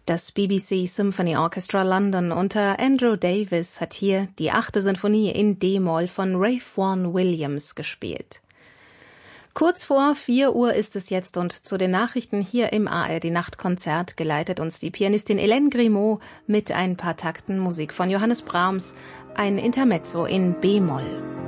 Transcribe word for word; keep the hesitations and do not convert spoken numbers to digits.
Das B B C Symphony Orchestra London unter Andrew Davis hat hier die achte Sinfonie in D-Moll von Ralph Vaughan Williams gespielt. Kurz vor vier Uhr ist es jetzt und zu den Nachrichten hier im A R D-Nachtkonzert geleitet uns die Pianistin Hélène Grimaud mit ein paar Takten Musik von Johannes Brahms, ein Intermezzo in B-Moll.